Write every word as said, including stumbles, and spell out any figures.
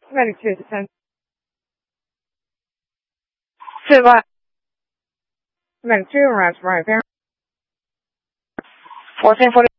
ninety-two to ten. To what? ninety-two, right, right there. fourteen forty.